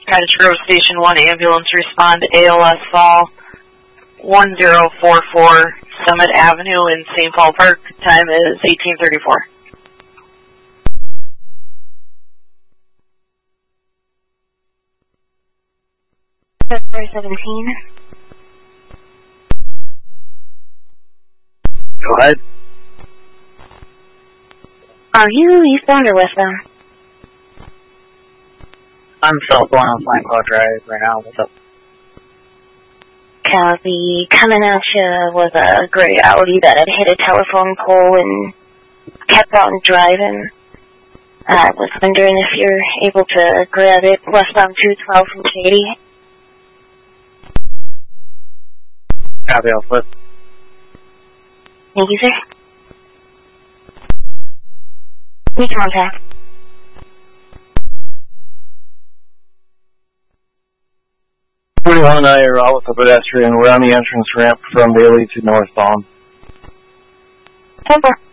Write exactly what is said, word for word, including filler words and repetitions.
Cottage Grove Station one ambulance respond to A L S fall one zero four four Summit Avenue in Saint Paul Park. Time is eighteen thirty-four. February seventeen. Go ahead. Are you eastbound or westbound? I'm southbound on Blackwell Drive right now. What's up? Copy. Coming at you was a gray Audi that had hit a telephone pole and kept on driving. I was wondering if you're able to grab it westbound two twelve from Katy. Copy, I'll flip. Thank you, sir. Make contact. twenty-one and I are out with the pedestrian. We're on the entrance ramp from Bailey to northbound. Temper.